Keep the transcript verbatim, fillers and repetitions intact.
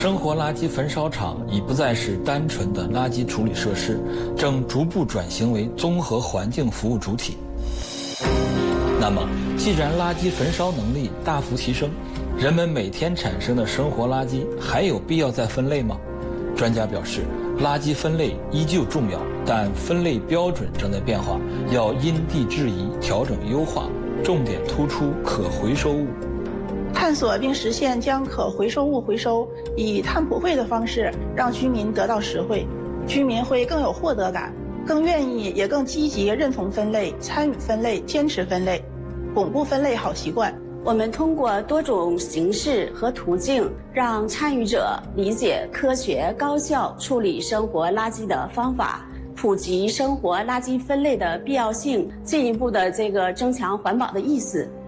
生活垃圾焚烧厂已不再是单纯的垃圾处理设施，正逐步转型为综合环境服务主体。那么，既然垃圾焚烧能力大幅提升，人们每天产生的生活垃圾还有必要再分类吗？专家表示，垃圾分类依旧重要，但分类标准正在变化，要因地制宜调整优化，重点突出可回收物。 探索并实现将可回收物回收，以碳普惠的方式让居民得到实惠，居民会更有获得感，更愿意也更积极认同分类、参与分类、坚持分类，巩固分类好习惯。 我们通过多种形式和途径，让参与者理解科学高效处理生活垃圾的方法，普及生活垃圾分类的必要性，进一步的这个增强环保的意识。